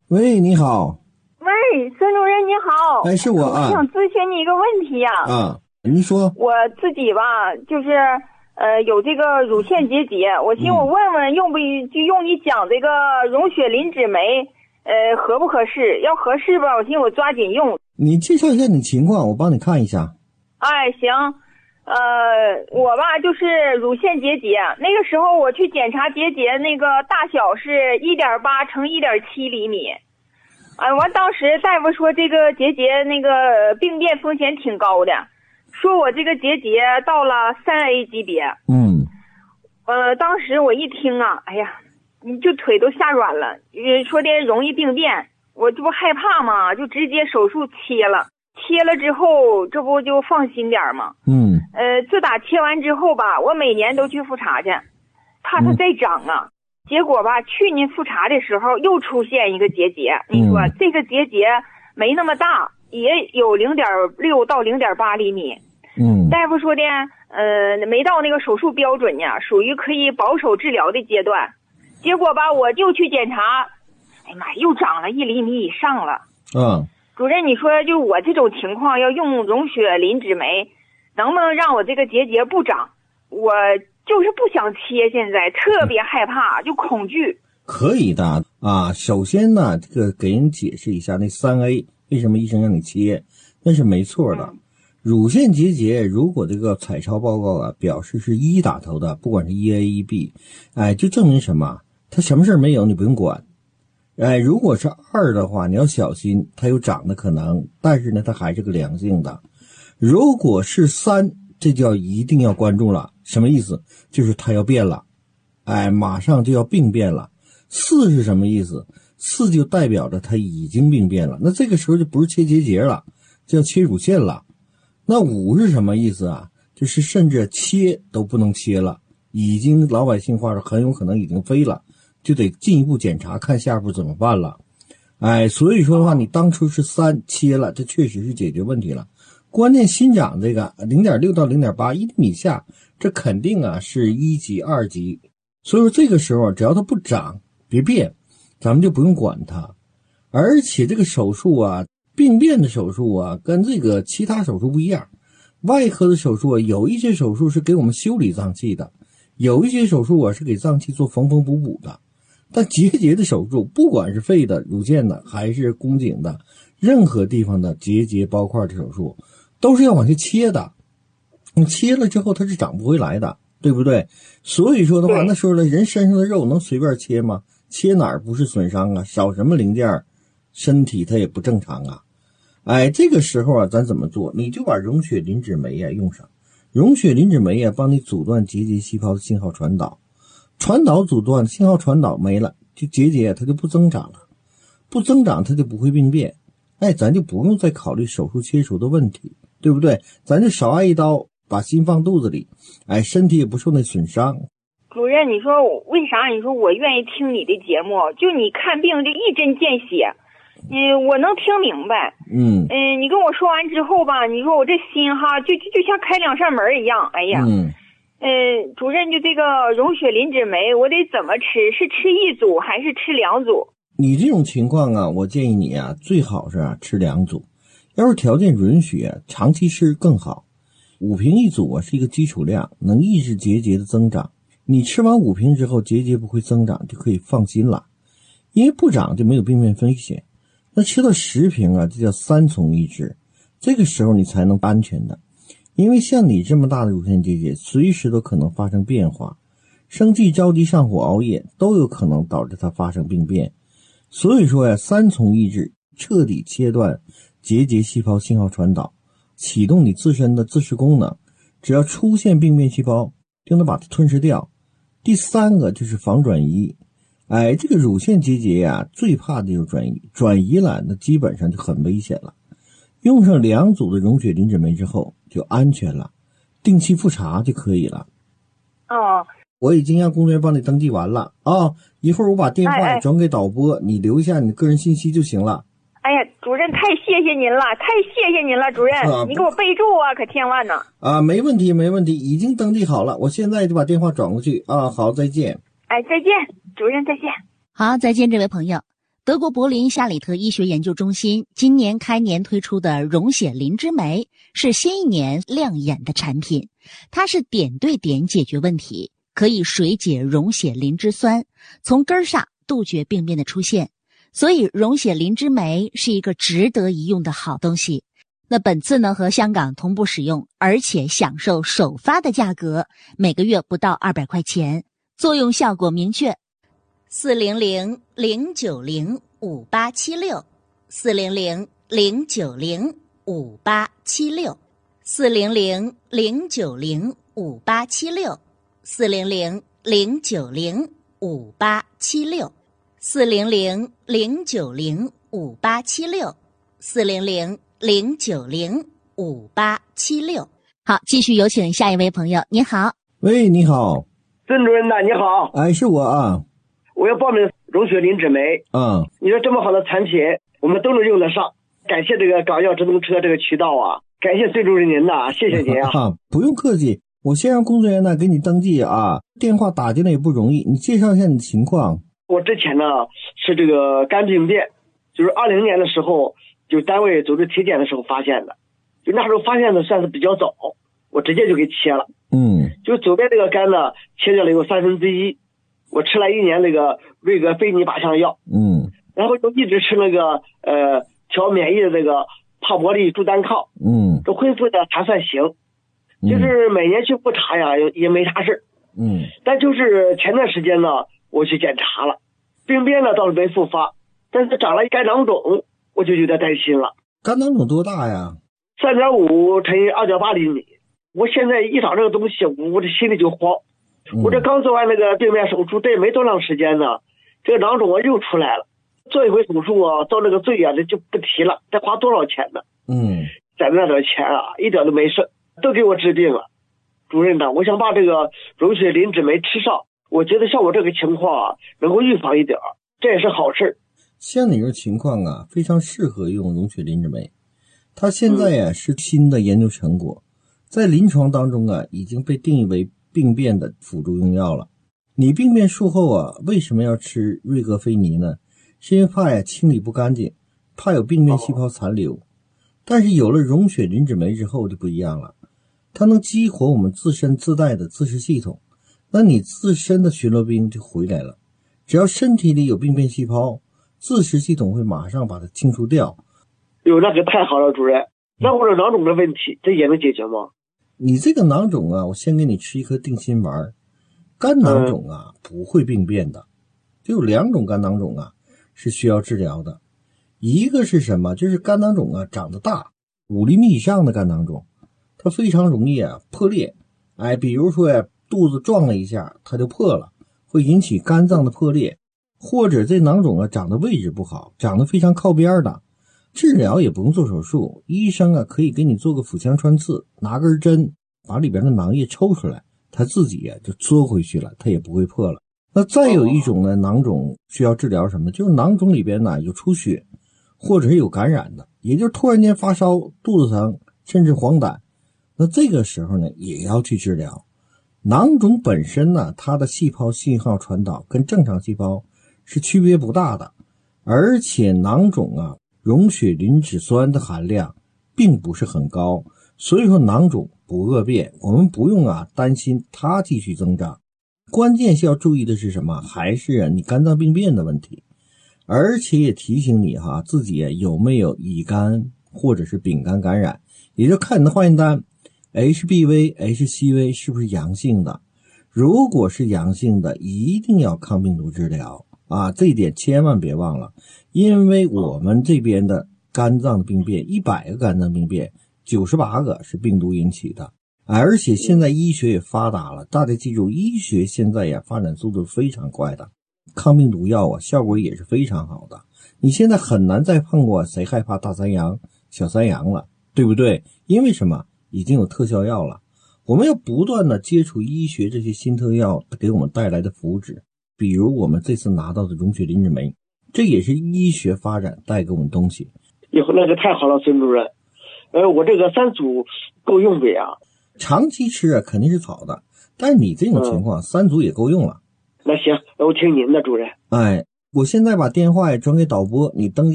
喂，你好。 喂，孙主任你好。 哎，是我啊。 我想咨询你一个问题呀。 您说。 我自己吧，就是有这个乳腺结节，我寻思我问问用不就用你讲这个溶血磷脂酶，合不合适？要合适吧，我寻思我抓紧用。 你介绍一下你情况，我帮你看一下。 哎，行。我吧就是乳腺结节，那个时候我去检查结节，那个大小是1.8乘1.7厘米。完当时大夫说这个结节那个病变风险挺高的，说我这个结节到了3A 级别。当时我一听啊，哎呀，你就腿都吓软了，说的容易病变，我这不害怕吗？就直接手术切了。切了之后，这不就放心点吗？自打切完之后吧，我每年都去复查去，怕它再长啊。结果吧，去年复查的时候又出现一个结节。你说这个结节没那么大，也有0.6到0.8厘米。大夫说的，没到那个手术标准呢，属于可以保守治疗的阶段。结果吧，我就去检查，哎呀妈，又长了1厘米以上了。主任，你说就我这种情况，要用溶血磷脂酶，能不能让我这个结节不长？我就是不想切，现在特别害怕，就恐惧。 可以的啊，首先呢，这个给人解释一下那3A 为什么医生让你切，那是没错的。乳腺结节如果这个彩超报告啊表示是1打头的，不管是1A、1B，就证明什么？它什么事没有，你不用管。如果是2的话，你要小心，它有长的可能，但是呢，它还是个良性的。如果是3，这就一定要关注了。什么意思？就是它要变了，马上就要病变了。4是什么意思？4就代表着它已经病变了，那这个时候就不是切结节了，就要切乳腺了。那5是什么意思啊？就是甚至切都不能切了，已经老百姓话说很有可能已经飞了，就得进一步检查看下一步怎么办了。所以说的话，你当初是3切了，这确实是解决问题了。关键新长这个 0.6 到 0.8 1厘米下，这肯定啊是1级2级。所以说这个时候只要它不长别变，咱们就不用管它。而且这个手术啊，病变的手术啊，跟这个其他手术不一样。外科的手术啊，有一些手术是给我们修理脏器的，有一些手术啊是给脏器做缝缝补补的。但结节的手术，不管是肺的、乳腺的还是宫颈的，任何地方的结节包块的手术都是要往下切的，你切了之后它是长不回来的，对不对？所以说的话，那时候呢，人身上的肉能随便切吗？切哪儿不是损伤啊？少什么零件，身体它也不正常啊。这个时候啊，咱怎么做？你就把溶血磷脂酶啊用上，溶血磷脂酶啊帮你阻断结节细胞的信号传导，阻断，信号传导没了，就结节它就不增长了，不增长它就不会病变。咱就不用再考虑手术切除的问题，对不对？咱就少挨一刀，把心放肚子里，身体也不受那损伤。 主任，你说为啥？你说我愿意听你的节目，就你看病这一针见血，我能听明白。你跟我说完之后吧，你说我这心哈，就像开2扇门一样。哎呀，主任，就这个溶血磷脂酶，我得怎么吃？是吃1组还是吃2组？ 你这种情况啊，我建议你啊，最好是吃2组，要是条件允许，长期吃更好。5瓶1组啊是一个基础量，能抑制结节的增长。你吃完5瓶之后，结节不会增长，就可以放心了，因为不长就没有病变风险。那吃到10瓶啊，这叫3重抑制，这个时候你才能安全的。因为像你这么大的乳腺结节，随时都可能发生变化，生气、着急、上火、熬夜都有可能导致它发生病变。所以说呀，3重抑制彻底切断结节细胞信号传导，启动你自身的自噬功能，只要出现病变细胞就能把它吞噬掉。第3个就是防转移。这个乳腺结节呀，最怕的就是转移，转移了那基本上就很危险了。用上2组的溶血磷脂酶之后就安全了，定期复查就可以了。我已经让工作人员帮你登记完了啊，一会儿我把电话转给导播，你留下你个人信息就行了。 哎呀，主任太谢谢您了，主任，你给我备注啊，可千万呢。 没问题，已经登记好了，我现在就把电话转过去啊。好，再见。 再见，主任再见。 好，再见，这位朋友。 德国柏林夏里特医学研究中心今年开年推出的溶血磷脂酶是新一年亮眼的产品，它是点对点解决问题，可以水解溶血磷脂酸，从根儿上杜绝病变的出现。所以溶血磷脂酶是一个值得一用的好东西。那本次呢和香港同步使用，而且享受首发的价格，每个月不到200块钱，作用效果明确。400-090-5876 400-090-5876 400-090-5876 400-090-5876 400-090-5876 400-090-5876。好，继续有请下一位朋友。你好。 喂，你好。 孙主任呐，你好。 哎，是我啊。 我要报名溶血磷脂酶。你说这么好的产品，我们都能用得上。感谢这个港药直通车这个渠道啊，感谢孙主任您呐，谢谢您啊。 不用客气，我先让工作人员呢给你登记啊，电话打进来也不容易。你介绍一下你的情况。 我之前呢是这个肝病变，就是20年的时候，就单位组织体检的时候发现的，就那时候发现的算是比较早，我直接就给切了。就左边这个肝呢切掉了有1/3，我吃了1年那个瑞格菲尼靶向药，然后就一直吃那个调免疫的这个帕博利珠单抗，这恢复的还算行，就是每年去复查呀也没啥事，但就是前段时间呢我去检查了，病变呢倒是没复发，但是长了肝囊肿，我就有点担心了。 肝囊肿多大呀 ？3.5乘以2.8厘米。我现在一长这个东西，我这心里就慌。我这刚做完那个病变手术，这也没多长时间呢，这个囊肿啊又出来了。做一回手术啊，遭这个罪啊，这就不提了，得花多少钱呢？攒那点钱啊，一点都没剩，都给我治病了。主任呢，我想把这个溶血磷脂酶吃上，我觉得像我这个情况啊，能够预防一点，这也是好事。 像你这情况啊，非常适合用溶血磷脂酶。它现在呀是新的研究成果，在临床当中啊已经被定义为病变的辅助用药了。你病变术后啊，为什么要吃瑞格菲尼呢？是因为怕呀清理不干净，怕有病变细胞残留。但是有了溶血磷脂酶之后就不一样了，它能激活我们自身自带的自噬系统，那你自身的巡逻兵就回来了。只要身体里有病变细胞，自噬系统会马上把它清除掉。 那可太好了，主任。那我这囊肿的问题，这也能解决吗？ 你这个囊肿啊，我先给你吃一颗定心丸。肝囊肿啊不会病变的，就有2种肝囊肿啊是需要治疗的。一个是什么？就是肝囊肿啊长得大，5厘米以上的肝囊肿，它非常容易啊破裂。比如说呀，肚子撞了一下它就破了，会引起肝脏的破裂。或者这囊肿啊长的位置不好，长得非常靠边的，治疗也不用做手术，医生啊可以给你做个腹腔穿刺，拿根针把里边的囊液抽出来，它自己就缩回去了，它也不会破了。那再有一种呢，囊肿需要治疗什么？就是囊肿里边呢有出血，或者是有感染的，也就是突然间发烧、肚子疼，甚至黄疸。那这个时候呢也要去治疗。囊肿本身呢，它的细胞信号传导跟正常细胞是区别不大的，而且囊肿啊溶血磷脂酸的含量并不是很高，所以说囊肿不恶变，我们不用担心它继续增长。关键是要注意的是什么？还是你肝脏病变的问题，而且也提醒你自己有没有乙肝或者是丙肝感染，也就看你的化验单 HBV、HCV 是不是阳性的。如果是阳性的，一定要抗病毒治疗这一点千万别忘了，因为我们这边的肝脏病变100个肝脏病变98个是病毒引起的。而且现在医学也发达了，大家记住，医学现在发展速度非常快的，抗病毒药效果也是非常好的。你现在很难再碰过谁害怕大三阳、小三阳了，对不对？因为什么？已经有特效药了。我们要不断的接触医学这些新特药给我们带来的福祉，比如我们这次拿到的溶血磷脂酶，这也是医学发展带给我们东西。 以后那个太好了，孙主任。我这个3组够用不呀？ 长期吃肯定是好的，但是你这种情况3组也够用了。 那行，我听您的，主任。 我现在把电话也转给导播，你登记。